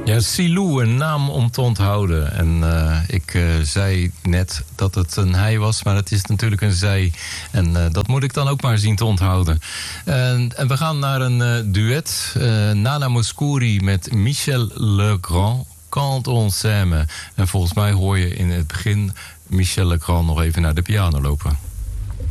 Ja, Silou, een naam om te onthouden. En ik zei net dat het een hij was, maar het is natuurlijk een zij. En dat moet ik dan ook maar zien te onthouden. En we gaan naar een duet. Nana Mouskouri met Michel Legrand. Quand on s'aime. En volgens mij hoor je in het begin Michel Legrand nog even naar de piano lopen.